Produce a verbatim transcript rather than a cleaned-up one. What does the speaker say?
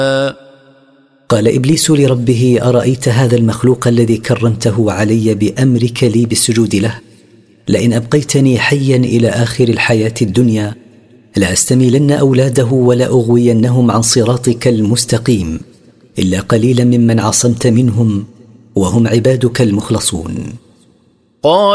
قال إبليس لربه: أرأيت هذا المخلوق الذي كرمته علي بأمرك لي بالسجود له؟ لئن أبقيتني حيا إلى آخر الحياة الدنيا لأستميلن أولاده ولأغوينهم عن صراطك المستقيم إلا قليلا ممن عصمت منهم وهم عبادك المخلصون.